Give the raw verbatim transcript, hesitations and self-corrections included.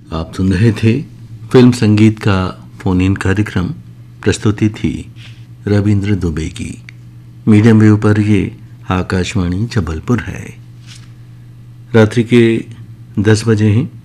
आप सुन रहे थे फिल्म संगीत का फोन इन कार्यक्रम। प्रस्तुति थी रविंद्र दुबे की। मीडियम वेव पर ये आकाशवाणी जबलपुर है। रात्रि के दस बजे हैं।